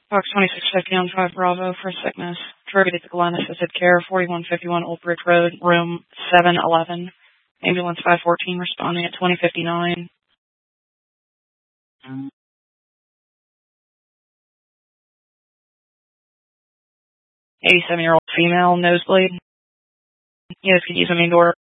Box 2650 on 5 Bravo for sickness. Attributed to Glen Assisted Care, 4151 Old Bridge Road, room 711. Ambulance 514 responding at 2059. 87-year-old female, nosebleed. Yes, could use a main door.